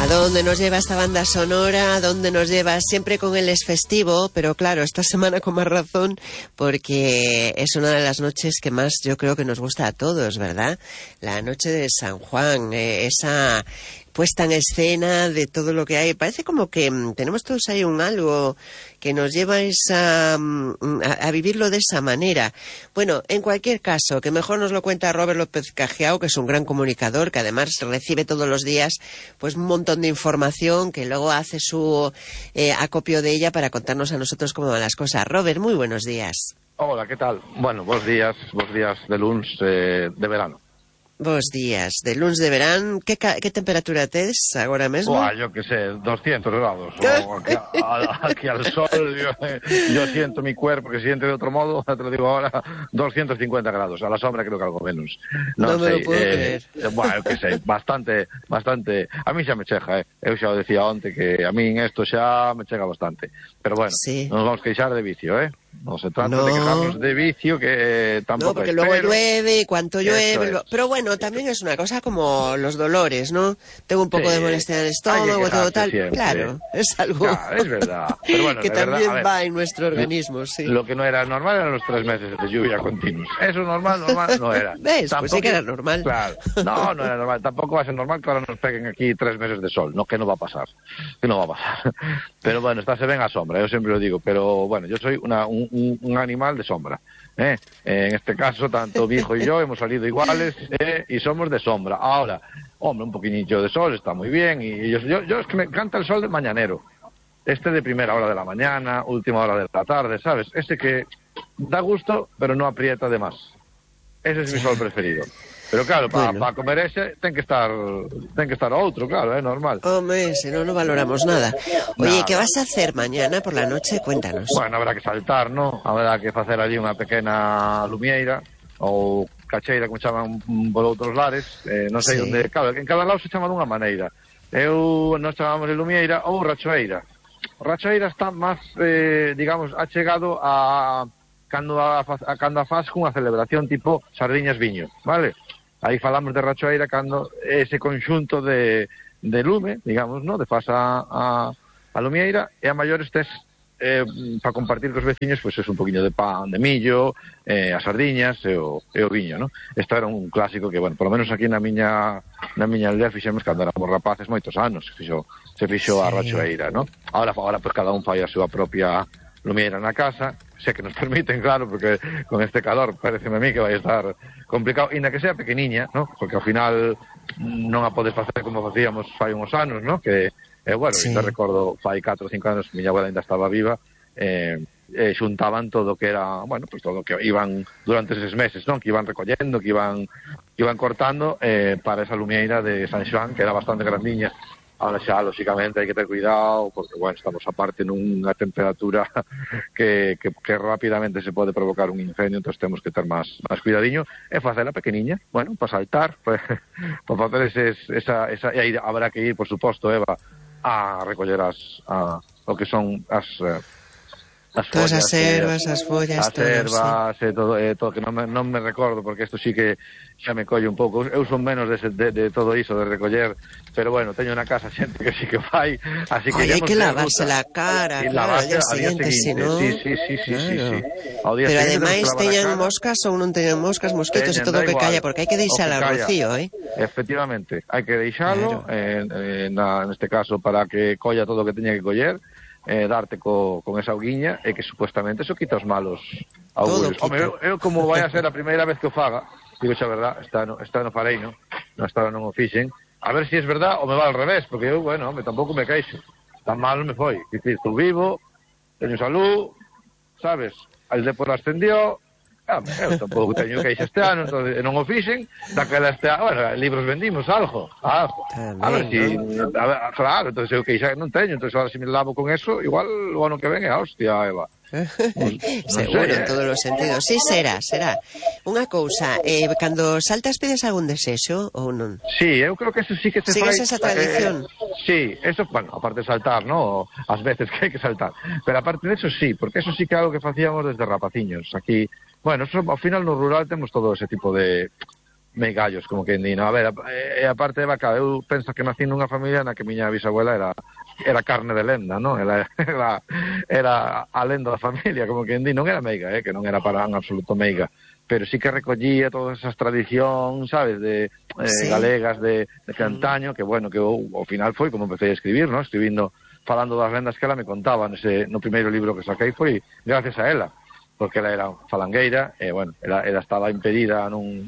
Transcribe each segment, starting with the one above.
¿A dónde nos lleva esta banda sonora? ¿A dónde nos lleva? Siempre con él es festivo, pero claro, esta semana con más razón, porque es una de las noches que más yo creo que nos gusta a todos, ¿verdad? La noche de San Juan, esa puesta en escena de todo lo que hay. Parece como que tenemos todos ahí un algo que nos lleva a vivirlo de esa manera. Bueno, en cualquier caso, que mejor nos lo cuenta Robert López Cajiao, que es un gran comunicador, que además recibe todos los días pues un montón de información, que luego hace su acopio de ella para contarnos a nosotros cómo van las cosas. Robert, muy buenos días. Hola, ¿qué tal? Bueno, buenos días de lunes de verano. Bos días. De luns de verán, que temperatura tes agora mesmo? Buah, yo que sé, 200 grados. Aquí al sol, yo siento mi cuerpo que siente de otro modo, te lo digo ahora, 250 grados. A la sombra creo que algo menos. No me lo puedo creer. Bueno, que sei, bastante. A mí xa me chega, Eu xa o decía onte que a mí esto xa me chega bastante. Pero bueno, sí. Non nos vamos queixar de vicio, No se trata de quejarnos de vicio, que tampoco no, porque es, luego pero... llueve y cuanto llueve... Pero bueno, también es una cosa como los dolores, ¿no? Tengo un poco de molestia en el estómago, todo tal. Siempre. Claro, es algo Claro, es verdad. Pero bueno, que también verdad, va en nuestro organismo, sí. Lo que no era normal eran los 3 meses de lluvia continuos. Eso normal no era. ¿Ves? Tampoco, pues sí que era normal. Claro, no era normal. Tampoco va a ser normal que ahora nos peguen aquí 3 meses de sol. No, que no va a pasar. Pero bueno, está se ven a sombra, yo siempre lo digo. Pero bueno, yo soy un animal de sombra. En este caso, tanto mi hijo y yo hemos salido iguales y somos de sombra. Ahora, hombre, un poquitito de sol está muy bien. Y yo es que me encanta el sol de mañanero. De primera hora de la mañana, última hora de la tarde, ¿sabes? Que da gusto, pero no aprieta de más. Ese es mi sol preferido. Pero claro, para comer ese ten que estar outro, claro, normal. Hombre, si no valoramos nada. Oye, ¿qué vas a hacer mañana por la noche? Cuéntanos. Bueno, habrá que saltar, ¿no? Habrá que facer allí unha pequena lumieira ou cacheira, como chaman por outros lares, non sei onde, claro, en cada lado se chama dunha maneira. Nós chamamos de lumieira ou rachoeira. Rachoeira está máis, digamos, achegado a cando a faz cunha celebración tipo sardiñas viño, vale? Aí falamos de rachoeira cando ese conxunto de lume, digamos, ¿no? De faz a lumieira, e a maiores tes para compartir cos veciños, pois é un poquinho de pan de millo, as sardiñas e o viño, ¿no? Isto era un clásico que, bueno, por lo menos aquí na miña aldea fixemos cando éramos rapaces moitos anos, se fixo a rachoeira, ¿no? Ahora pues cada un fai a súa propia lumieira na casa, sé que nos permiten, claro, porque con este calor pareceme a mí que vai estar complicado, e na que sea pequeniña, ¿no? Porque ao final non a podes facer como facíamos fai uns anos, ¿no? Que, bueno, te recordo, fai 4 ou 5 anos, miña abuela ainda estaba viva, xuntaban todo que era, bueno, pues todo que iban durante eses meses, ¿no? Que iban recollendo, que iban cortando para esa lumieira de San Xoán, que era bastante grandiña. Ahora xa, lóxicamente, hai que ter cuidado, porque, bueno, estamos aparte nunha temperatura que rapidamente se pode provocar un incendio, entón temos que ter máis cuidadiño, e facela pequeniña, bueno, para saltar, para facer esa, e aí habrá que ir, por suposto, Eva, a recoller o que son as todas follas, as ervas, as follas, as ervas, todo que non me recordo, porque isto sí que xa me colle un pouco. Eu son menos de todo iso, de recoller, pero bueno, teño na casa xente que sí que fai, así que hai que lavarse la cara, claro, al día seguinte, si non... Sí. Pero ademais teñan moscas ou non teñan moscas, mosquitos e todo o que calla, porque hai que deixala ao rocío, Efectivamente, hai que deixalo, neste caso, para que colla todo o que teña que coller, darte con esa auguiña, e que supuestamente eso quita os malos augurios. Eu como vai a ser a primeira vez que o faga, digo xa verdad, esta no farei, non o fixen, a ver se es verdad ou me va al revés, porque eu, bueno, tampouco me queixo, tan mal me foi, estou vivo, teño salud, sabes, el Dépor ascendió, eu tampouco teño queixa este ano, entón, non o fixen, daquela bueno, libros vendimos algo, a ver si, claro, entón eu queixa non teño, entón ahora se me lavo con eso, igual o ano que ven é a hostia, Eva. Seguro, en todos os sentidos. Sí, será. Unha cousa, cando saltas pides algún desexo ou non? Sí, eu creo que eso sí que se fai. Sigues esa tradición? Sí, eso, bueno, aparte de saltar, ¿no? As veces que hai que saltar. Pero aparte de eso sí, porque eso sí que é algo que facíamos desde rapaciños. Aquí, bueno, ao final no rural temos todo ese tipo de meigallos, como que di, no, a ver, e aparte de vaca, eu penso que nací nunha familia na que miña bisabuela era carne de lenda, non? Era a lenda da familia, como que di, non era meiga, que non era para en absoluto meiga, pero sí que recollía todas esas tradicións, sabes, de galegas de antaño, que bueno, que ao final foi como empecé a escribir, non? Escribindo, falando das lendas que ela me contaba no primeiro libro que saquei, foi gracias a ela, porque ela era falangueira, e, bueno, ela estaba impedida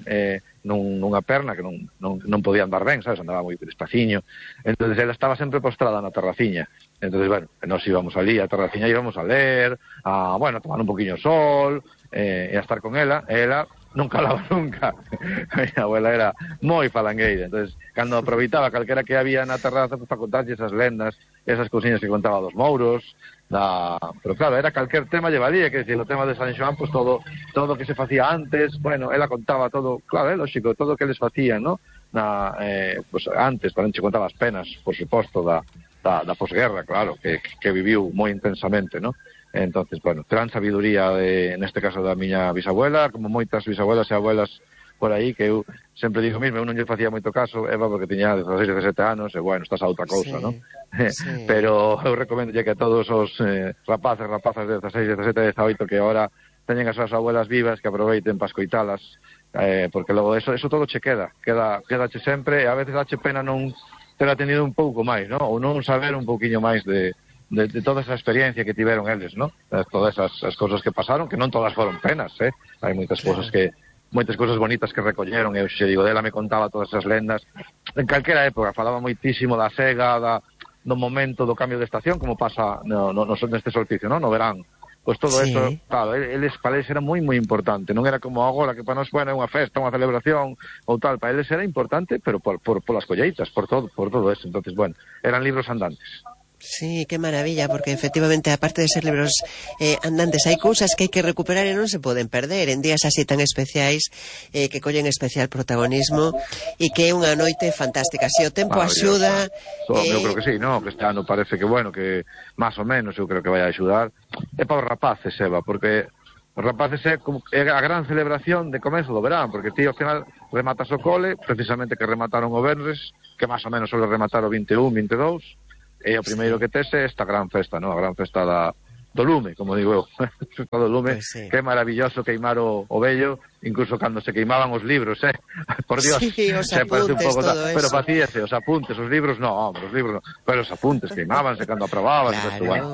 nunha perna que non podía andar ben, sabes, andaba moi despaciño, entonces ela estaba sempre postrada na terraciña, entonces, bueno, nos íbamos ali a terraciña, íbamos a ler, a tomar un poquinho sol, e a estar con ela, e ela non calaba nunca. A miña abuela era moi falangueira, entonces, cando aproveitaba calquera que había na terraza, pues, para contarlle esas lendas, esas cousiñas que contaba dos mouros, pero claro, era calquer tema llevaría, que decir, o tema de San Xoán, pues todo que se facía antes, bueno, ela contaba todo, claro, lógico, todo o que les facían, ¿no? Pues antes, tamén che contaba as penas, por suposto, da posguerra, claro, que viviu moi intensamente, ¿no? Entonces, bueno, gran sabiduría neste caso da miña bisabuela, como moitas bisabuelas e abuelas por aí, que eu sempre digo mesmo, eu non lle facía moito caso, Eva, porque tiña 16, 17 anos, e bueno, estás a outra cousa, sí, non? Sí. Pero eu recomendo que a todos os rapazas de 16, 17, 18 que agora teñen as súas abuelas vivas, que aproveiten para escoitalas, porque logo eso todo che quedache sempre, e a veces dache pena non ter atendido un pouco máis, non? Ou non saber un pouquiño máis de toda esa experiencia que tiveron eles, ¿no? Todas esas cosas que pasaron, que non todas foron penas, hai moitas cosas moitas cosas bonitas que recolleron, e eu xe digo, dela me contaba todas esas lendas, en calquera época, falaba moitísimo da sega, do momento do cambio de estación, como pasa neste solsticio, ¿no? No verán. Pois todo eso, claro, para eles era moi, moi importante, non era como agora, que para nós, bueno, é unha festa, unha celebración, ou tal, para eles era importante, pero por as colleitas, por todo eso, entonces, bueno, eran libros andantes. Sí, qué maravilla, porque efectivamente, aparte de ser libros andantes, hai cousas que hai que recuperar e non se poden perder en días así tan especiais, que collen especial protagonismo, e que é unha noite fantástica. Se o tempo axuda... Eu creo que sí, no? Que este ano parece que, bueno, que máis ou menos eu creo que vai a axudar. É para os rapaces, Eva, porque os rapaces é a gran celebración de comezo do verán, porque ti ao final rematas o cole, precisamente que remataron o venres, que máis ou menos suele rematar o 21, 22, e o primeiro que tes é esta gran festa, ¿no? A gran festa do lume, como digo eu. Do lume, pues sí. Que é maravilloso queimar o vello, incluso cando se queimaban os libros, por Dios. Sí, os apuntes, un pouco, todo pero eso. facíase, os apuntes, os libros no, pero os apuntes queimábanse cando aprobabas, claro, bueno,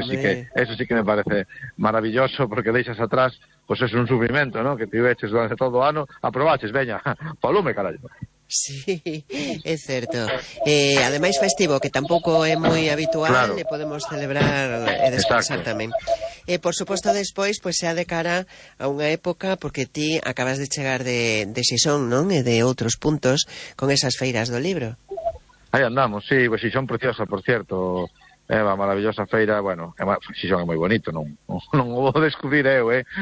eso sí que me parece maravilloso, porque deixas atrás, pues es un sufrimento, ¿no? Que te veches durante todo o ano, aprobaches, veña, po lume, carallo. Sí, é certo. Ademais festivo, que tampouco é moi habitual, claro. E podemos celebrar e descansar tamén. Por suposto, despois, pois xa de cara a unha época, porque ti acabas de chegar de Xixón, non? E de outros puntos con esas feiras do libro. Aí andamos, sí, pues Xixón preciosa, por cierto. Eva, maravillosa feira, bueno, Xixón é moi bonito, non o vou descubrir eu, é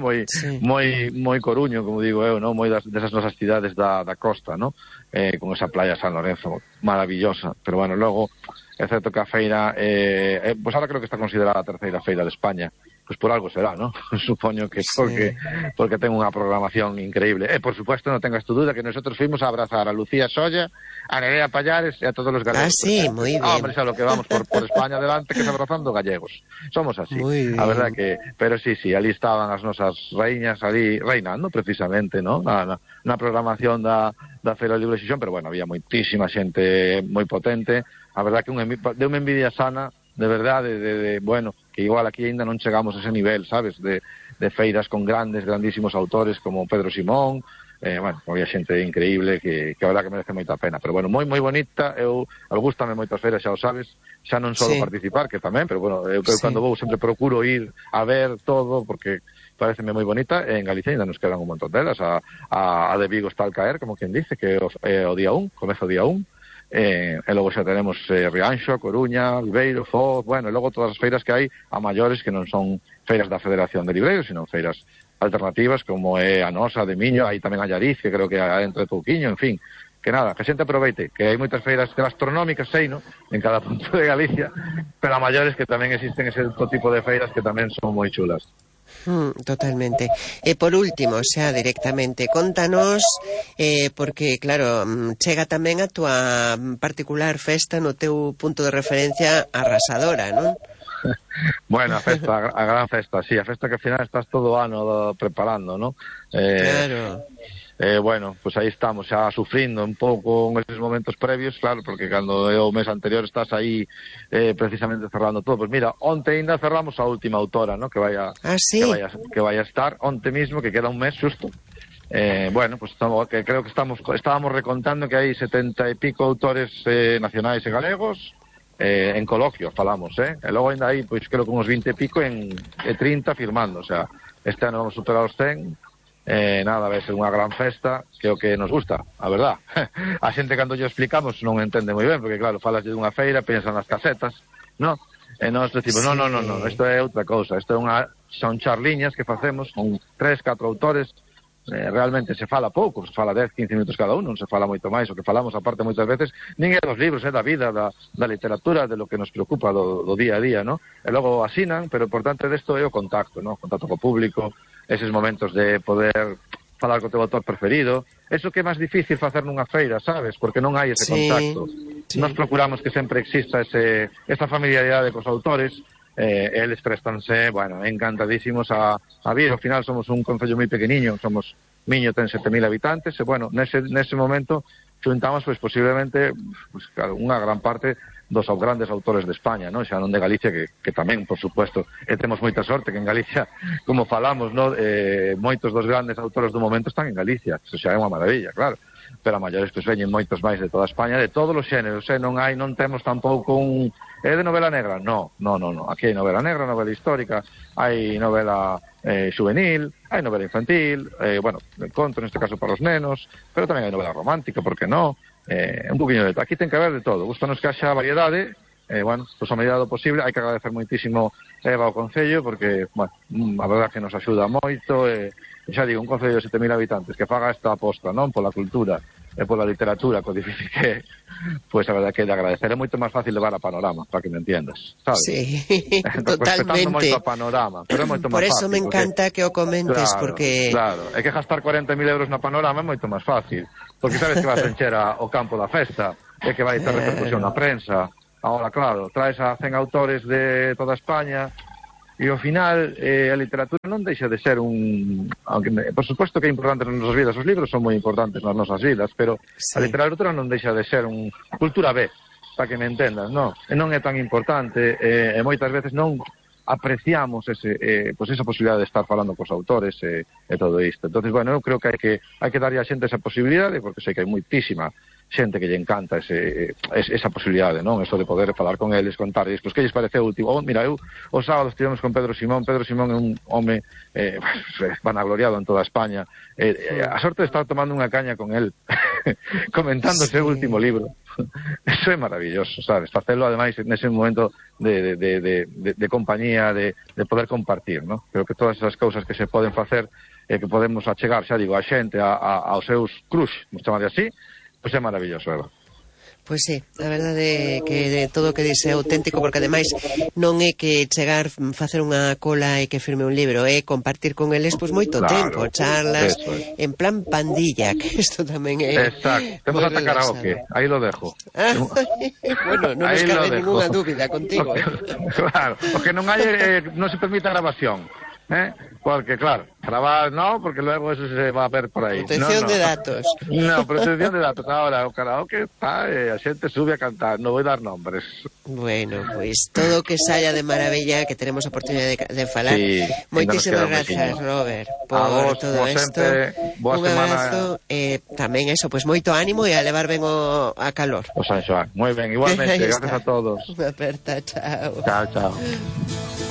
moi Coruño, como digo eu, non? Moi desas nosas cidades da costa, non? Con esa playa San Lorenzo, maravillosa, pero bueno, logo, é certo que a feira, pues ahora creo que está considerada a terceira feira de España, pues por algo será, ¿no? Supoño que porque ten unha programación increíble. Por supuesto, non tengas tu duda que nosotros fuimos a abrazar a Lucía Solla, a Nerea Pallares e a todos os galegos. Sí, moi bien. Hombre, xa lo que vamos por España adelante, que se abrazando gallegos. Somos así. A verdad que, pero sí, ali estaban as nosas reiñas ali reinando precisamente, ¿no? Na programación da Feira Libre de Xixón, pero bueno, había moitísima xente moi potente. A verdad que deu unha envidia sana, de verdade, bueno, que igual aquí ainda non chegamos a ese nivel, sabes, de feiras con grandísimos autores como Pedro Simón, bueno, había xente increíble que a verdad que merece moita pena, pero bueno, moi bonita, eu gústame moito as feiras, xa o sabes, xa non só participar, que tamén, pero bueno, eu cando vou sempre procuro ir a ver todo, porque pareceme moi bonita, e en Galicia ainda nos quedan un montón delas, a de Vigo está al caer, como quien dice, que é o día 1, comezo o día 1, e logo xa tenemos Rianxo, Coruña, Viveiro, Foz, bueno, e logo todas as feiras que hai a maiores que non son feiras da Federación de Libreiros, sino feiras alternativas como é a nosa de Miño, hai tamén a Llariz, que creo que hai entre Touquiño, en fin, que nada, que xente aproveite, que hai moitas feiras gastronómicas, sei, no? En cada punto de Galicia, pero a maiores que tamén existen ese tipo de feiras que tamén son moi chulas. Totalmente. Por último, xa directamente, contanos, porque, claro, chega tamén a túa particular festa no teu punto de referencia arrasadora, non? Bueno, a gran festa, sí, a festa que ao final estás todo o ano preparando, non? Claro. Bueno, pues aí estamos xa sufrindo un pouco en esos momentos previos, claro, porque cando é o mes anterior estás aí precisamente cerrando todo. Pues mira, onte ainda cerramos a última autora, ¿no? Que vai a estar onte mismo, que queda un mes xusto. Bueno, pues creo que estábamos recontando que hai 70 e pico autores nacionais e galegos en coloquio, falamos, e logo ainda hai, pois creo que uns 20 e pico e 30 firmando, o sea, este ano vamos superar os 100. Nada, vai ser unha gran festa, que é o que nos gusta, a verdad. A xente cando lle explicamos non entende moi ben, porque claro, falas de unha feira, pensan nas casetas, no? E nós decimos, no, isto é outra cousa, isto son charliñas que facemos con 3, 4 autores. Realmente se fala pouco, se fala 10, 15 minutos cada uno, non se fala moito máis. O que falamos aparte moitas veces nin é dos libros, é da vida, da literatura, de lo que nos preocupa do día a día, no? E logo asinan, pero o importante desto é o contacto, no? Contacto co público, eses momentos de poder falar co teu autor preferido. Eso que é máis difícil facer nunha feira, sabes? Porque non hai ese contacto. Nos procuramos que sempre exista esa familiaridade cos autores. Eles prestanse, bueno, encantadísimos a vir. Ao final somos un concello moi pequeniño, Miño ten 7.000 habitantes, e bueno, nese momento xuntamos, pois, posiblemente, pues, claro, unha gran parte dos grandes autores de España, non? Xa non de Galicia, que tamén, por supuesto, temos moita sorte que en Galicia, como falamos, non? Moitos dos grandes autores do momento están en Galicia, eso xa é unha maravilla, claro, pero a maiores pois veñen moitos máis de toda España, de todos os xéneros, non temos tampouco é de novela negra? No, aquí hai novela negra, novela histórica, hai novela juvenil, hai novela infantil, bueno, conto neste caso para os nenos, pero tamén hai novela romántica, por que non? Un poquinho de todo. Aquí ten que haber de todo. Gustanos que haxa variedade, bueno, pues a medida do posible. Hai que agradecer moitísimo Eva ao Concello, porque, bueno, a verdade que nos axuda moito, xa digo, un Concello de 7.000 habitantes que faga esta aposta, non, pola cultura e pola literatura, co difícil que pues a verdade que de agradecer. É moito máis fácil levar a Panorama, para que me entiendas, sabes? Sí, totalmente. Moito a Panorama, pero é moito máis fácil. Por eso me encanta que o comentes, claro, porque... Claro, é que gastar 40.000 euros na Panorama é moito máis fácil, porque sabes que vas a encher o campo da festa, e que vai ter repercusión na prensa. Ahora, claro, traes a 100 autores de toda España, e ao final a literatura non deixa de ser aunque por suposto que é importante nas nosas vidas, os libros son moi importantes nas nosas vidas, pero a literatura non deixa de ser cultura B, para que me entendas, non? E non é tan importante, e moitas veces non apreciamos esa posibilidade de estar falando cos autores e todo isto. Entonces, bueno, eu creo que hai que darlle a xente esa posibilidade, porque sei que hai moitísima xente que lle encanta esa posibilidade, non? Eso de poder falar con eles, contarles, pois que lles parece último. Mira, eu os sábados estivemos con Pedro Simón é un home vanagloriado en toda España, a sorte de estar tomando unha caña con el comentando o seu último libro. Eso é maravilloso, sabes? Facelo ademais nese momento de compañía, de poder compartir, non? Creo que todas esas cousas que se poden facer e que podemos achegar, xa digo, a xente aos seus crush, vamos chamar de así, pois é maravilloso, Eva. Pois sí, a verdade é que de todo o que dice é auténtico, porque ademais non é que chegar, facer unha cola e que firme un libro, é compartir con eles pois moito tempo, charlas, en plan pandilla, que isto tamén é... Exacto, temos ata karaoke, aí lo dejo. Bueno, non nos cabe ninguna dúbida contigo. Claro, o que non hai, non se permite a grabación. Porque, claro, grabar no, porque luego eso se va a ver por aí. Protección de datos. No, protección de datos. Ahora, o karaoke está, a xente sube a cantar, non vou dar nombres. Bueno, pois todo o que saia de maravilla, que tenemos a oportunidade de falar. Sí, moitísimas gracias, Robert, por todo isto. Un abrazo, tamén eso, pois moito ánimo e a levar ben a calor. O San Xoán, moi ben, igualmente, gracias a todos. Unha aperta, chao. Chao.